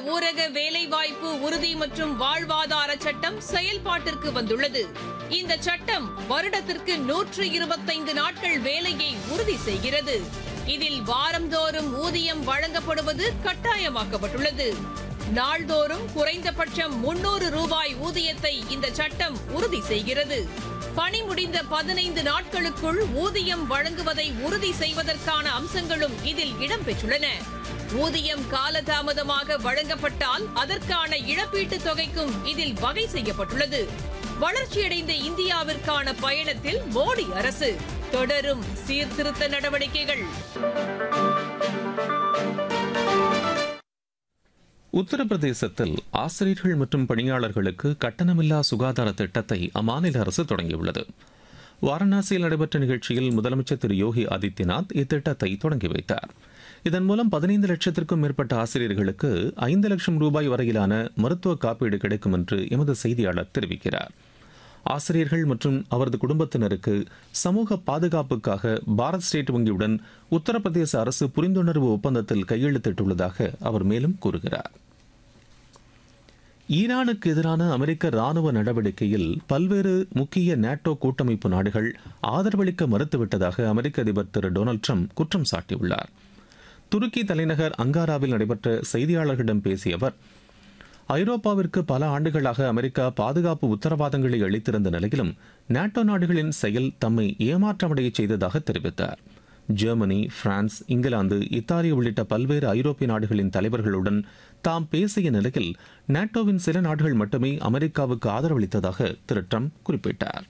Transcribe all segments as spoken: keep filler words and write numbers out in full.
ஊரக வேலைவாய்ப்பு உறுதி மற்றும் வாழ்வாதார சட்டம் செயல்பாட்டிற்கு வந்துள்ளது. இந்த சட்டம் வருடத்திற்கு நூற்று இருபத்தைந்து நாட்கள் வேலையை உறுதி செய்கிறது. இதில் வாரந்தோறும் ஊதியம் வழங்கப்படுவது கட்டாயமாக்கப்பட்டுள்ளது. நாள்தோறும் குறைந்தபட்சம் முன்னூறு ரூபாய் ஊதியத்தை இந்த சட்டம் உறுதி செய்கிறது. பணி முடிந்த பதினைந்து நாட்களுக்குள் ஊதியம் வழங்குவதை உறுதி செய்வதற்கான அம்சங்களும் இதில் இடம்பெற்றுள்ளன. ஊதியம் காலதாமதமாக வழங்கப்பட்டால் அதற்கான இழப்பீட்டுத் தொகைக்கும் இதில் வகை செய்யப்பட்டுள்ளது. வளர்ச்சியடைந்த இந்தியாவிற்கான பயணத்தில் மோடி அரசு தொடரும் சீர்திருத்த நடவடிக்கைகள். உத்தரப்பிரதேசத்தில் ஆசிரியர்கள் மற்றும் பணியாளர்களுக்கு கட்டணமில்லா சுகாதார திட்டத்தை அம்மாநில அரசு தொடங்கியுள்ளது. வாரணாசியில் நடைபெற்ற நிகழ்ச்சியில் முதலமைச்சர் திரு யோகி ஆதித்யநாத் இத்திட்டத்தை தொடங்கி வைத்தார். இதன் மூலம் பதினைந்து லட்சத்திற்கும் மேற்பட்ட ஆசிரியர்களுக்கு ஐந்து லட்சம் ரூபாய் வரையிலான மருத்துவ காப்பீடு கிடைக்கும் என்று எமது செய்தியாளர் தெரிவிக்கிறார். ஆசிரியர்கள் மற்றும் அவரது குடும்பத்தினருக்கு சமூக பாதுகாப்புக்காக பாரத் ஸ்டேட் வங்கியுடன் உத்தரப்பிரதேச அரசு புரிந்துணர்வு ஒப்பந்தத்தில் கையெழுத்திட்டுள்ளதாக அவர் மேலும் கூறுகிறார். ஈரானுக்கு எதிரான அமெரிக்க ராணுவ நடவடிக்கையில் பல்வேறு முக்கிய நேட்டோ கூட்டமைப்பு நாடுகள் ஆதரவளிக்க மறுத்துவிட்டதாக அமெரிக்க அதிபர் திரு டொனால்டு ட்ரம்ப் குற்றம் சாட்டியுள்ளார். துருக்கி தலைநகர் அங்காராவில் நடைபெற்ற செய்தியாளர்களிடம் பேசிய அவர், ஐரோப்பாவிற்கு பல ஆண்டுகளாக அமெரிக்கா பாதுகாப்பு உத்தரவாதங்களை அளித்திருந்த நிலையிலும் நேட்டோ நாடுகளின் செயல் தம்மை ஏமாற்றமடைய செய்ததாக தெரிவித்தார். ஜெர்மனி, பிரான்ஸ், இங்கிலாந்து, இத்தாலி உள்ளிட்ட பல்வேறு ஐரோப்பிய நாடுகளின் தலைவர்களுடன் தாம் பேசிய நிலையில் நேட்டோவின் சில நாடுகள் மட்டுமே அமெரிக்காவுக்கு ஆதரவளித்ததாக திரு ட்ரம்ப் குறிப்பிட்டார்.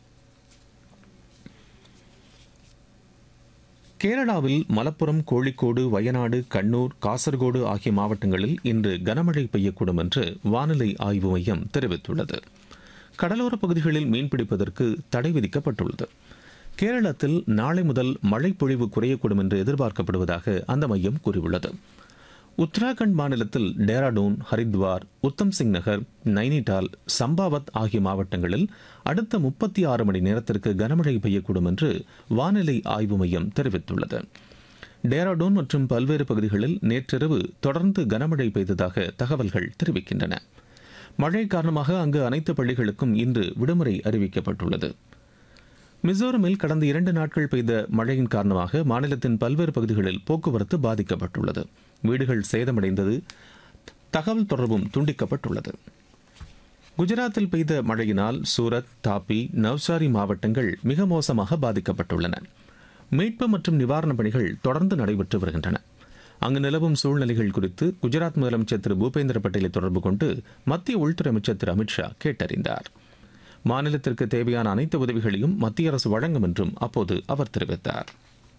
கேரளாவில் மலப்புரம், கோழிக்கோடு, வயநாடு, கண்ணூர், காசர்கோடு ஆகிய மாவட்டங்களில் இன்று கனமழை பெய்யக்கூடும் என்று வானிலை ஆய்வு மையம் தெரிவித்துள்ளது. கடலோரப் பகுதிகளில் மீன்பிடிப்பதற்கு தடை விதிக்கப்பட்டுள்ளது. கேரளத்தில் நாளை முதல் மழை பொழிவு குறையக்கூடும் என்று எதிர்பார்க்கப்படுவதாக அந்த மையம் கூறியுள்ளது. உத்தராகண்ட் மாநிலத்தில் டேராடூன், ஹரித்வார், உத்தம் சிங் நகர், நைனிடால், சம்பாவத் ஆகிய மாவட்டங்களில் அடுத்த முப்பத்தி ஆறு மணி நேரத்திற்கு கனமழை பெய்யக்கூடும் என்று வானிலை ஆய்வு மையம் தெரிவித்துள்ளது. டேராடூன் மற்றும் பல்வேறு பகுதிகளில் நேற்றிரவு தொடர்ந்து கனமழை பெய்ததாக தகவல்கள் தெரிவிக்கின்றன. மழை காரணமாக அங்கு அனைத்து பள்ளிகளுக்கும் இன்று விடுமுறை அறிவிக்கப்பட்டுள்ளது. மிசோரமில் கடந்த இரண்டு நாட்கள் பெய்த மழையின் காரணமாக மாநிலத்தின் பல்வேறு பகுதிகளில் போக்குவரத்து பாதிக்கப்பட்டுள்ளது. வீடுகள் சேதமடைந்தது, தகவல் தொடர்பும் துண்டிக்கப்பட்டுள்ளது. குஜராத்தில் பெய்த மழையினால் சூரத், தாப்பி, நவ்சாரி மாவட்டங்கள் மிக மோசமாக பாதிக்கப்பட்டுள்ளன. மீட்பு மற்றும் நிவாரணப் பணிகள் தொடர்ந்து நடைபெற்று வருகின்றன. அங்கு நிலவும் சூழ்நிலைகள் குறித்து குஜராத் முதலமைச்சர் திரு பூபேந்திர பட்டேலை தொடர்பு கொண்டு மத்திய உள்துறை அமைச்சர் திரு அமித்ஷா கேட்டறிந்தார். மாநிலத்திற்கு தேவையான அனைத்து உதவிகளையும் மத்திய அரசு வழங்கும் என்றும் அப்போது அவர் தெரிவித்தார்.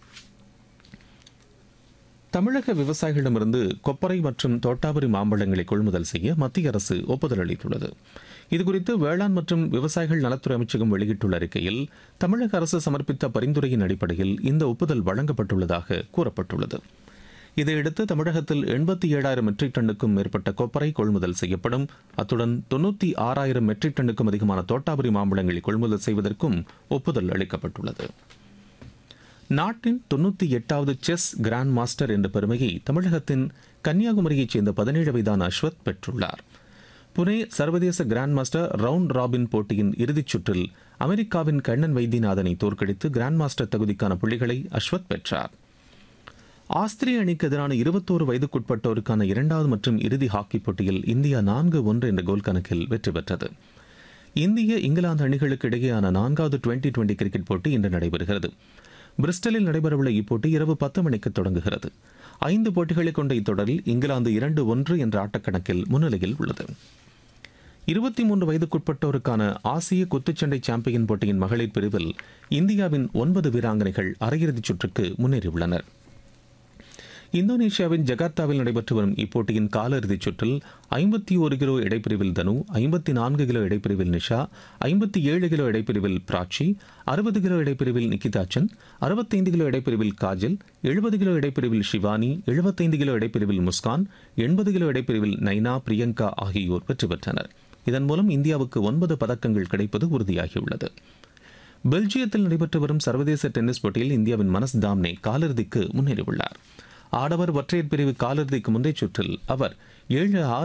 தமிழக விவசாயிகளிடமிருந்து கொப்பரை மற்றும் தோட்டாபுரி மாம்பழங்களை கொள்முதல் செய்ய மத்திய அரசு ஒப்புதல் அளித்துள்ளது. இதுகுறித்து வேளாண் மற்றும் விவசாயிகள் நலத்துறை அமைச்சகம் வெளியிட்டுள்ள அறிக்கையில் தமிழக அரசு சமர்ப்பித்த பரிந்துரையின் அடிப்படையில் இந்த ஒப்புதல் வழங்கப்பட்டுள்ளதாக கூறப்பட்டுள்ளது. இதையடுத்து தமிழகத்தில் எண்பத்தி ஏழாயிரம் மெட்ரிக் டன்னுக்கும் மேற்பட்ட கொப்பரை கொள்முதல் செய்யப்படும். அத்துடன் தொன்னூற்றி ஆறாயிரம் மெட்ரிக் டன்னுக்கும் அதிகமான தோட்டாபுரி மாம்பழங்களை கொள்முதல் செய்வதற்கும் ஒப்புதல் அளிக்கப்பட்டுள்ளது. நாட்டின் தொன்னூற்றி எட்டாவது செஸ் கிராண்ட் மாஸ்டர் என்ற பெருமையை தமிழகத்தின் கன்னியாகுமரியைச் சேர்ந்த பதினேழு வயதான அஸ்வத் பெற்றுள்ளார். புனே சர்வதேச கிராண்ட் மாஸ்டர் ரவுண்ட் ராபின் போட்டியின் இறுதிச் சுற்றில் அமெரிக்காவின் கண்ணன் வைத்தியநாதனை தோற்கடித்து கிராண்ட் மாஸ்டர் தகுதிக்கான புள்ளிகளை அஸ்வத் பெற்றார். ஆஸ்திரிய அணிக்கு எதிரான இருபத்தோரு வயதுக்குட்பட்டோருக்கான இரண்டாவது மற்றும் இறுதி ஹாக்கி போட்டியில் இந்தியா நான்கு ஒன்று என்ற கோல் கணக்கில் வெற்றி பெற்றது. இந்திய இங்கிலாந்து அணிகளுக்கு இடையேயான நான்காவது டுவெண்டி டுவெண்டி கிரிக்கெட் போட்டி இன்று நடைபெறுகிறது. பிரிஸ்டலில் நடைபெறவுள்ள இப்போட்டி இரவு பத்து மணிக்கு தொடங்குகிறது. ஐந்து போட்டிகளை கொண்ட இத்தொடரில் இங்கிலாந்து இரண்டு ஒன்று என்ற ஆட்டக்கணக்கில் முன்னிலையில் உள்ளது. இருபத்தி மூன்று வயதுக்குட்பட்டோருக்கான ஆசிய குத்துச்சண்டை சாம்பியன் போட்டியின் மகளிர் பிரிவில் இந்தியாவின் ஒன்பது வீராங்கனைகள் அரையிறுதிச் சுற்றுக்கு முன்னேறியுள்ளனர். இந்தோனேஷியாவின் ஜகார்த்தாவில் நடைபெற்று வரும் இப்போட்டியின் காலிறுதிச் சுற்றில் ஐம்பத்தி ஒரு கிலோ இடைப்பிரிவில் தனு, ஐம்பத்தி நான்கு கிலோ இடைப்பிரிவில் நிஷா, ஐம்பத்தி ஏழு கிலோ இடைப்பிரிவில் பிராச்சி, அறுபது கிலோ இடைப்பிரிவில் நிகிதாச்சன், அறுபத்தைந்து கிலோ இடைப்பிரிவில் காஜல், எழுபது கிலோ இடைப்பிரிவில் ஷிவானி, எழுபத்தைந்து கிலோ இடைப்பிரிவில் முஸ்கான், எண்பது கிலோ இடைப்பிரிவில் நைனா, பிரியங்கா ஆகியோர் வெற்றி பெற்றனர். இதன் மூலம் இந்தியாவுக்கு ஒன்பது பதக்கங்கள் கிடைப்பது உறுதியாகியுள்ளது. பெல்ஜியத்தில் நடைபெற்று வரும் சர்வதேச டென்னிஸ் போட்டியில் இந்தியாவின் மனஸ் தாம்னே காலிறுதிக்கு முன்னேறியுள்ளார். ஆடவர் ஒற்றையர் பிரிவு காலிறுதிக்கு முந்தைய சுற்றில் அவர் ஏழு ஆறு